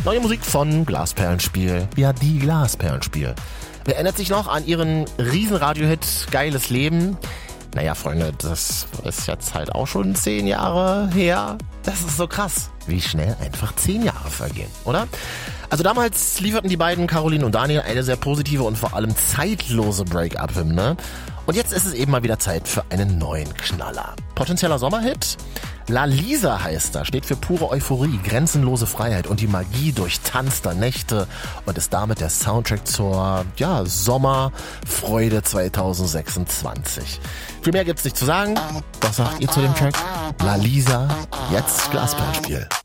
Neue Musik von Glasperlenspiel. Ja, die Glasperlenspiel. Wer erinnert sich noch an ihren Riesenradio-Hit Geiles Leben? Naja, Freunde, das ist jetzt halt auch schon 10 Jahre her. Das ist so krass, wie schnell einfach 10 Jahre vergehen, oder? Also damals lieferten die beiden, Caroline und Daniel, eine sehr positive und vor allem zeitlose Break-up-Hymne. Und jetzt ist es eben mal wieder Zeit für einen neuen Knaller. Potenzieller Sommerhit? La Lisa heißt er, steht für pure Euphorie, grenzenlose Freiheit und die Magie durchtanzter Nächte und ist damit der Soundtrack zur Sommerfreude 2026. Viel mehr gibt's nicht zu sagen. Was sagt ihr zu dem Track? La Lisa, jetzt Glasperlenspiel.